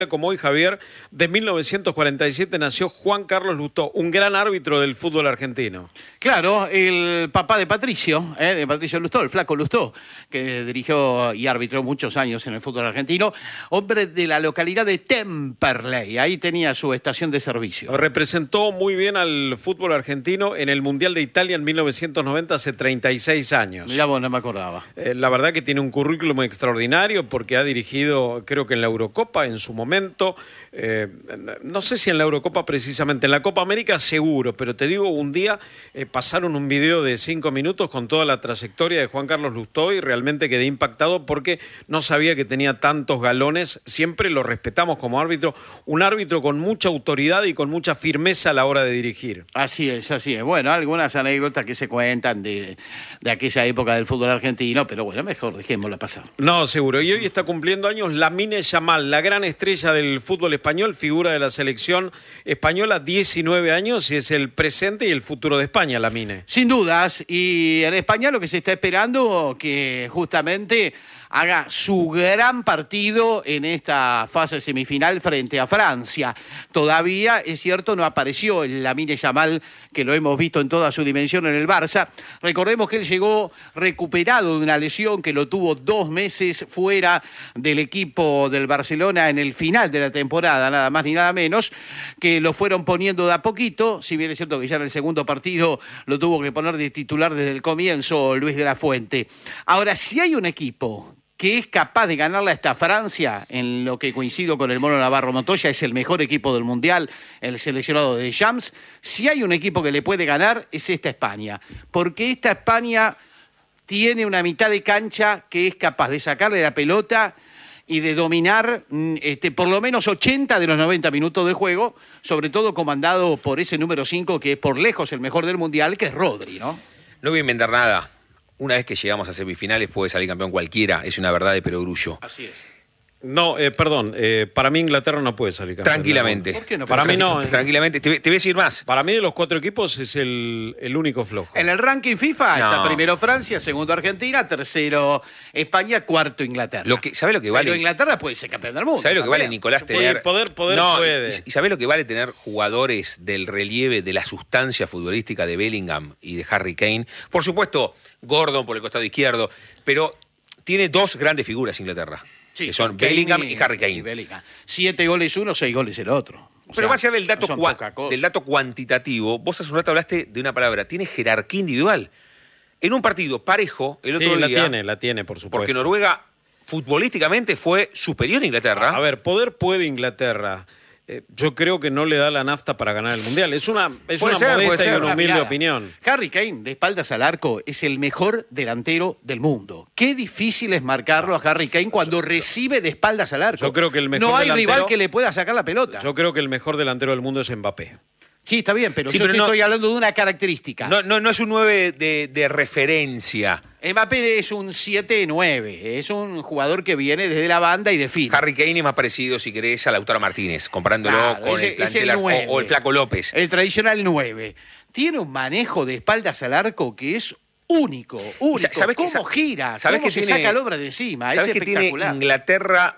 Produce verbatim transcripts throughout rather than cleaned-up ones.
Como hoy, Javier, de mil novecientos cuarenta y siete nació Juan Carlos Lustó, un gran árbitro del fútbol argentino. Claro, el papá de Patricio, ¿eh? de Patricio Lustó, el flaco Lustó, que dirigió y arbitró muchos años en el fútbol argentino, hombre de la localidad de Temperley, ahí tenía su estación de servicio. Representó muy bien al fútbol argentino en el Mundial de Italia en mil novecientos noventa, hace treinta y seis años. Mirá vos, no me acordaba. Eh, la verdad que tiene un currículum extraordinario porque ha dirigido, creo que en la Eurocopa en su momento, momento, eh, no sé si en la Eurocopa precisamente, en la Copa América seguro, pero te digo, un día eh, pasaron un video de cinco minutos con toda la trayectoria de Juan Carlos Lustó y realmente quedé impactado porque no sabía que tenía tantos galones. Siempre lo respetamos como árbitro, un árbitro con mucha autoridad y con mucha firmeza a la hora de dirigir. Así es, así es. Bueno, algunas anécdotas que se cuentan de, de aquella época del fútbol argentino, pero bueno, mejor dejémosla pasar. No, seguro. Y hoy está cumpliendo años Lamine Yamal, la gran estrella del fútbol español, figura de la selección española, diecinueve años, y es el presente y el futuro de España, Lamine. Sin dudas, y en España lo que se está esperando que justamente haga su gran partido en esta fase semifinal frente a Francia. Todavía, es cierto, no apareció el Lamine Yamal, que lo hemos visto en toda su dimensión en el Barça. Recordemos que él llegó recuperado de una lesión que lo tuvo dos meses fuera del equipo del Barcelona en el final de la temporada, nada más ni nada menos, que lo fueron poniendo de a poquito, si bien es cierto que ya en el segundo partido lo tuvo que poner de titular desde el comienzo Luis de la Fuente. Ahora, si hay un equipo que es capaz de ganarle a esta Francia, en lo que coincido con el Mono Navarro Montoya, es el mejor equipo del Mundial, el seleccionado de Deschamps. Si hay un equipo que le puede ganar, es esta España. Porque esta España tiene una mitad de cancha que es capaz de sacarle la pelota y de dominar este, por lo menos ochenta de los noventa minutos de juego, sobre todo comandado por ese número cinco, que es por lejos el mejor del Mundial, que es Rodri, ¿no? No voy a inventar nada. Una vez que llegamos a semifinales puede salir campeón cualquiera, es una verdad de perogrullo. Así es. No, eh, perdón, eh, para mí Inglaterra no puede salir campeón. Tranquilamente. ¿Por qué no? Para mí no. Eh. Tranquilamente, te, te voy a decir más. Para mí de los cuatro equipos es el, el único flojo. En el ranking FIFA No. está primero Francia, segundo Argentina, tercero España, cuarto Inglaterra. Lo que, ¿sabés lo que vale? Pero Inglaterra puede ser campeón del mundo. ¿Sabés lo que vale, también. Nicolás, Puede, tener... poder, poder no, puede. ¿Y, y sabés lo que vale tener jugadores del relieve, de la sustancia futbolística de Bellingham y de Harry Kane? Por supuesto, Gordon por el costado izquierdo, pero tiene dos grandes figuras Inglaterra, Sí, que son Kane Bellingham y, y Harry Kane. y Bellingham. Siete goles uno, seis goles el otro. O Pero sea, más allá del dato, no son cua- poca cosa. del dato cuantitativo, vos hace un rato hablaste de una palabra, tiene jerarquía individual. En un partido parejo, el otro Sí, la día, tiene, la tiene, por supuesto. porque Noruega futbolísticamente fue superior a Inglaterra. A ver, poder puede Inglaterra. Eh, yo creo que no le da la nafta para ganar el Mundial. Es una, es Puede una ser, puede modesta y ser. una Una humilde mirada. opinión. Harry Kane, de espaldas al arco, es el mejor delantero del mundo. Qué difícil es marcarlo a Harry Kane cuando recibe de espaldas al arco. Yo creo que el mejor No hay delantero- rival que le pueda sacar la pelota. Yo creo que el mejor delantero del mundo es Mbappé. Sí, está bien, pero Sí, yo pero te no- estoy hablando de una característica. No, no, no es un nueve de, de referencia. Mbappé es un siete nueve, es un jugador que viene desde la banda y define. Harry Kane es más parecido, si querés, a Lautaro Martínez, comparándolo Claro, con ese- el plantel es el ar- o, nueve. o el Flaco López. El tradicional nueve. Tiene un manejo de espaldas al arco que es único, único. sa- ¿sabés que ¿Cómo sa- gira? sabés ¿Cómo que se tiene- saca el obra de encima? Es ¿Sabés qué tiene espectacular. Inglaterra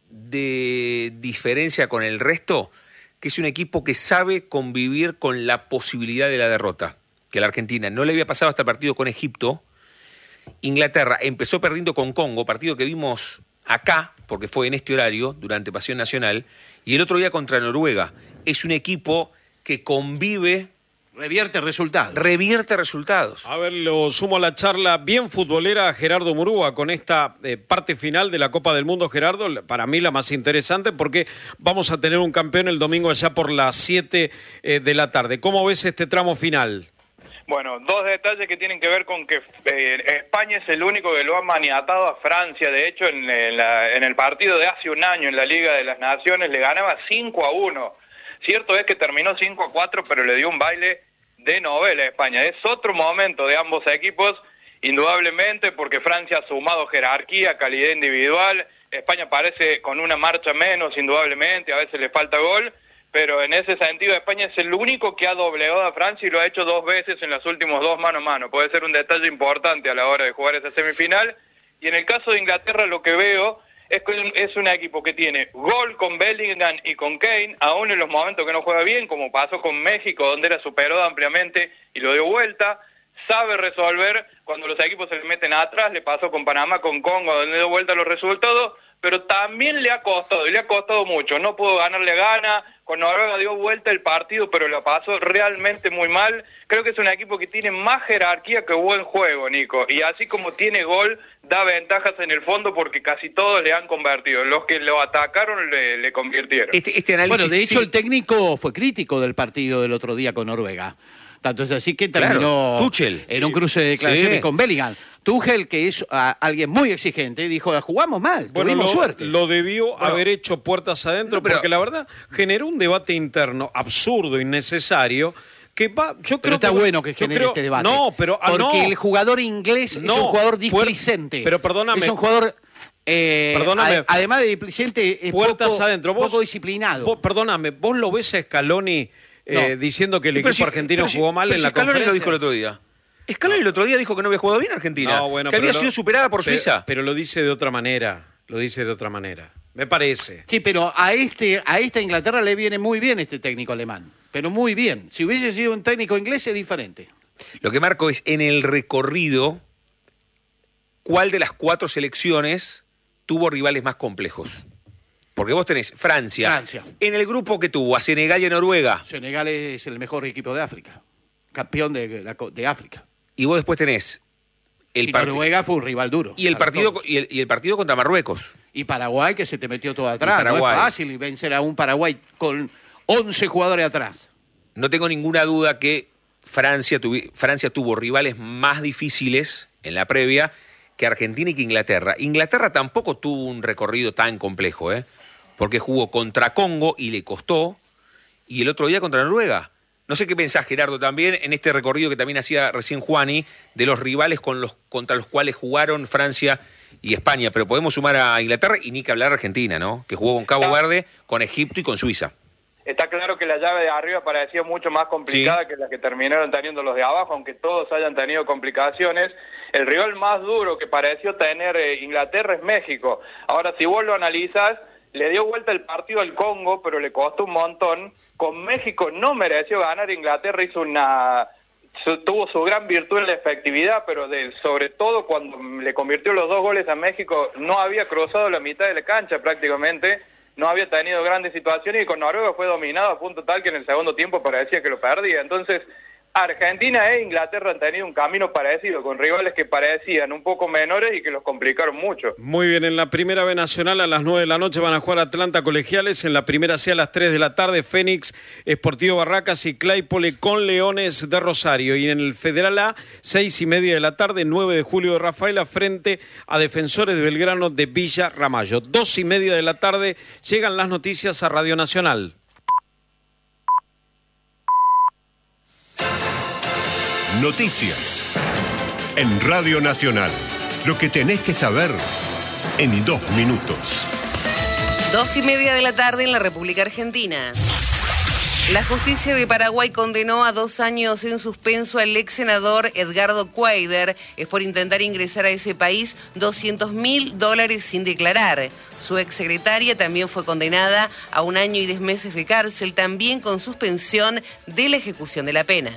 de diferencia con el resto? Que es un equipo que sabe convivir con la posibilidad de la derrota. Que la Argentina no le había pasado hasta el partido con Egipto. Inglaterra empezó perdiendo con Congo, partido que vimos acá, porque fue en este horario, durante Pasión Nacional, y el otro día contra Noruega. Es un equipo que convive, Revierte resultados. revierte resultados. A ver, lo sumo a la charla bien futbolera a Gerardo Murúa con esta eh, parte final de la Copa del Mundo, Gerardo. Para mí la más interesante porque vamos a tener un campeón el domingo allá por las siete eh, de la tarde. ¿Cómo ves este tramo final? Bueno, dos detalles que tienen que ver con que eh, España es el único que lo ha maniatado a Francia. De hecho, en, en, la, en el partido de hace un año en la Liga de las Naciones le ganaba cinco a uno. Cierto es que terminó cinco a cuatro, pero le dio un baile de novela a España. Es otro momento de ambos equipos, indudablemente, porque Francia ha sumado jerarquía, calidad individual. España parece con una marcha menos, indudablemente, a veces le falta gol. Pero en ese sentido España es el único que ha doblegado a Francia y lo ha hecho dos veces en los últimos dos mano a mano. Puede ser un detalle importante a la hora de jugar esa semifinal. Y en el caso de Inglaterra lo que veo Es, es un equipo que tiene gol con Bellingham y con Kane, aún en los momentos que no juega bien, como pasó con México, donde era superado ampliamente y lo dio vuelta. Sabe resolver cuando los equipos se le meten atrás, le pasó con Panamá, con Congo, donde dio vuelta los resultados, pero también le ha costado, y le ha costado mucho. No pudo ganarle gana, con Noruega dio vuelta el partido, pero lo pasó realmente muy mal. Creo que es un equipo que tiene más jerarquía que buen juego, Nico, y así como tiene gol, da ventajas en el fondo porque casi todos le han convertido. Los que lo atacaron le, le convirtieron. Este, este análisis, bueno, de hecho sí. el técnico fue crítico del partido del otro día con Noruega. Tanto es así que terminó Claro, Tuchel. en un cruce de declaraciones Sí. con Bellingham. Tuchel, que es a, alguien muy exigente, dijo, jugamos mal, Bueno, tuvimos lo, suerte. lo debió Bueno. haber hecho puertas adentro, No, pero- porque la verdad generó un debate interno absurdo, innecesario, que va, yo Pero creo está que, bueno que yo genere creo- este debate. No, pero ah, Porque no. el jugador inglés No, es un jugador puer- displicente. pero perdóname. Es un jugador, eh, Perdóname. a- además de displicente, es Puertas poco, adentro. Vos, poco disciplinado. vos- perdóname, ¿vos lo ves a Scaloni eh, No. diciendo que el Pero equipo si- argentino pero si- jugó mal pero en si la Scaloni conferencia? lo dijo el otro día. Scaloni el otro día dijo que no había jugado bien Argentina, No, bueno, que pero había lo- sido superada por pero- Suiza. Pero lo dice de otra manera, lo dice de otra manera. Me parece. Sí, pero a este a esta Inglaterra le viene muy bien este técnico alemán. Pero muy bien. Si hubiese sido un técnico inglés es diferente. Lo que marco es, en el recorrido, ¿cuál de las cuatro selecciones tuvo rivales más complejos? Porque vos tenés Francia, Francia. en el grupo que tuvo a Senegal y a Noruega, Senegal es el mejor equipo de África. Campeón de, la co- de África. y vos después tenés el Y partido Noruega fue un rival duro. y el para partido todos. y el, y el partido contra Marruecos. Y Paraguay, que se te metió todo atrás. Y Paraguay. No es fácil vencer a un Paraguay con once jugadores atrás. No tengo ninguna duda que Francia, tuvi- Francia tuvo rivales más difíciles en la previa que Argentina y que Inglaterra. Inglaterra tampoco tuvo un recorrido tan complejo, ¿eh? Porque jugó contra Congo y le costó, y el otro día contra Noruega. No sé qué pensás, Gerardo, también en este recorrido que también hacía recién Juani, de los rivales con los, contra los cuales jugaron Francia y España, pero podemos sumar a Inglaterra y ni que hablar a Argentina, ¿no? Que jugó con Cabo Verde, con Egipto y con Suiza. Está claro que la llave de arriba parecía mucho más complicada Sí. que la que terminaron teniendo los de abajo, aunque todos hayan tenido complicaciones. El rival más duro que pareció tener eh, Inglaterra es México. Ahora, si vos lo analizás, le dio vuelta el partido al Congo, pero le costó un montón. Con México no mereció ganar. Inglaterra hizo una... su- tuvo su gran virtud en la efectividad, pero de, sobre todo cuando le convirtió los dos goles a México, no había cruzado la mitad de la cancha prácticamente. No había tenido grandes situaciones y con Noruega fue dominado a punto tal que en el segundo tiempo parecía que lo perdía. Entonces, Argentina e Inglaterra han tenido un camino parecido, con rivales que parecían un poco menores y que los complicaron mucho. Muy bien, en la primera B Nacional a las nueve de la noche van a jugar Atlanta Colegiales, en la primera C a las tres de la tarde Fénix, Sportivo Barracas y Claypole con Leones de Rosario, y en el Federal A, seis y media de la tarde, nueve de julio de Rafaela frente a Defensores de Belgrano de Villa Ramallo. Dos y media de la tarde llegan las noticias a Radio Nacional. Noticias en Radio Nacional. Lo que tenés que saber en dos minutos. Dos y media de la tarde en la República Argentina. La justicia de Paraguay condenó a dos años en suspenso al ex senador Edgardo Cuader. Es por intentar ingresar a ese país doscientos mil dólares sin declarar. Su exsecretaria también fue condenada a un año y diez meses de cárcel, también con suspensión de la ejecución de la pena.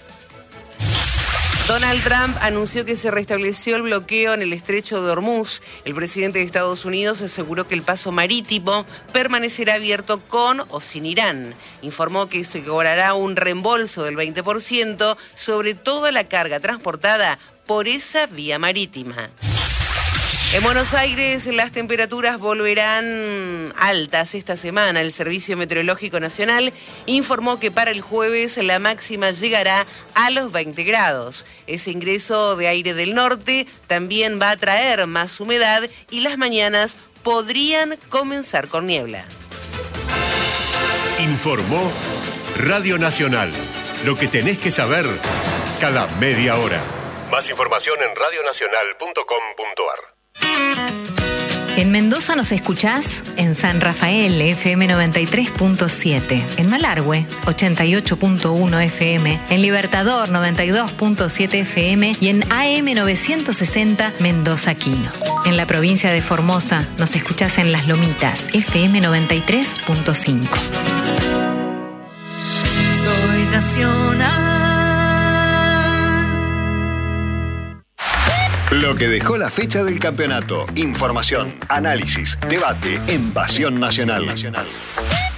Donald Trump anunció que se restableció el bloqueo en el estrecho de Hormuz. El presidente de Estados Unidos aseguró que el paso marítimo permanecerá abierto con o sin Irán. Informó que se cobrará un reembolso del veinte por ciento sobre toda la carga transportada por esa vía marítima. En Buenos Aires las temperaturas volverán altas esta semana. El Servicio Meteorológico Nacional informó que para el jueves la máxima llegará a los veinte grados. Ese ingreso de aire del norte también va a traer más humedad y las mañanas podrían comenzar con niebla. Informó Radio Nacional. Lo que tenés que saber cada media hora. Más información en radionacional punto com punto ar. En Mendoza nos escuchás en San Rafael, F M noventa y tres punto siete. En Malargüe, ochenta y ocho punto uno F M. En Libertador, noventa y dos punto siete F M. Y en A M novecientos sesenta, Mendoza Quino. En la provincia de Formosa nos escuchás en Las Lomitas, F M noventa y tres punto cinco. Soy nacional. Lo que dejó la fecha del campeonato. Información, análisis, debate en Pasión Nacional.